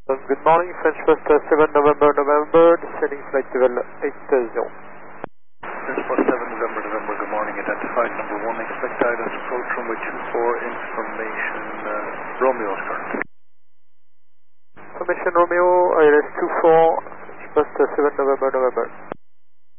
Good morning, French First 7 November, descending flight level 80. French First 7 November, good morning. Identified number 1, expect ILS approach runway 24, information Romeo, Oscar. Information Romeo, ILS 24, French First 7 November.